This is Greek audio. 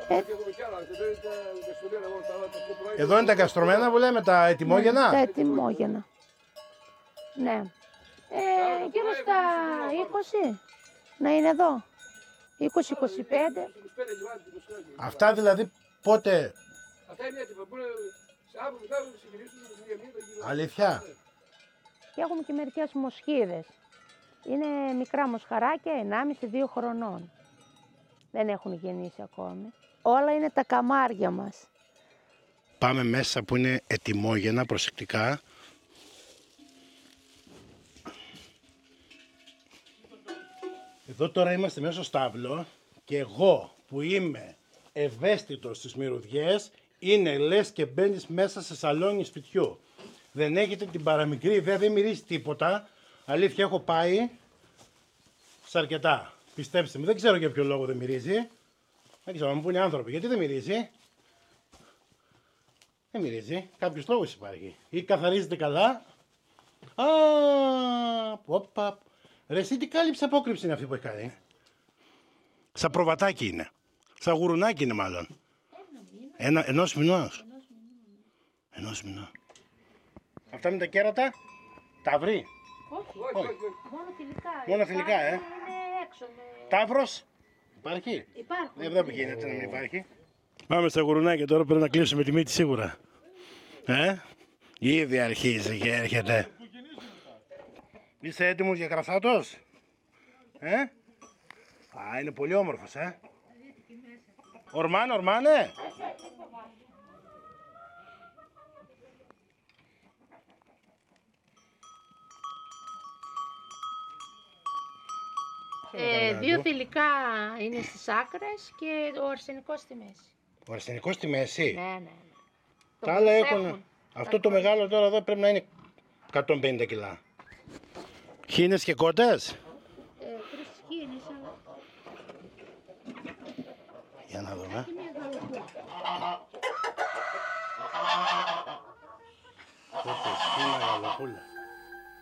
Εδώ είναι τα καστρωμένα που λέμε, τα ετοιμόγενα. Τα ετοιμόγενα. Ναι. Γύρω στα 20 να είναι εδώ. 20-25. Αυτά δηλαδή πότε? Αυτά είναι έτοιμα. Μπορεί αύριο μετά να ξεκινήσουν μια μήνυμα. Αλήθεια. Και έχουμε και μερικές μοσχίδες. Είναι μικρά μοσχαράκια, 1,5-2 χρονών. Δεν έχουν γεννήσει ακόμη. Όλα είναι τα καμάρια μας. Πάμε μέσα που είναι ετοιμόγενα, προσεκτικά. Εδώ τώρα είμαστε μέσα στο στάβλο και εγώ που είμαι ευαίσθητος στις μυρωδιές, είναι λες και μπαίνεις μέσα σε σαλόνι σπιτιού. Δεν έχετε την παραμικρή ιδέα, δεν μυρίζει τίποτα. Αλήθεια, έχω πάει σε αρκετά. Πιστέψτε με, δεν ξέρω για ποιο λόγο δεν μυρίζει. Δεν ξέρω, μου πούνε οι άνθρωποι, γιατί δεν μυρίζει. Δεν μυρίζει, κάποιος λόγος υπάρχει. Ή καθαρίζεται καλά. Οπα. Ρε εσύ τι κάλυψη απόκρυψη είναι αυτή που έχει κάνει. Σαν προβατάκι είναι. Σαν γουρουνάκι είναι μάλλον. Ενός μηνός. Ενός μηνός. Αυτά με τα κέρατα, τα βρει. Όχι. Μόνο θηλυκά. Μόνο θηλυκά, Είναι έξω. Ταύρος, υπάρχει. Υπάρχουν. Δεν γίνεται να μην υπάρχει. Πάμε στα γουρουνάκια τώρα, πρέπει να κλείσουμε τη μύτη σίγουρα. Ήδη αρχίζει και έρχεται. Είσαι έτοιμος για κρασάτος? Είναι πολύ όμορφος, Ορμάνε. Δύο θηλυκά είναι στις άκρες και ο αρσενικός στη μέση. Ο αρσενικός στη μέση. Ναι. Τα άλλα έχουν. Αυτό το μεγάλο τώρα εδώ πρέπει να είναι 150 κιλά. Χήνες και κότες. 3 χήνες, αλλά... Για να δούμε. Κότες, χήνα, γαλοπούλα.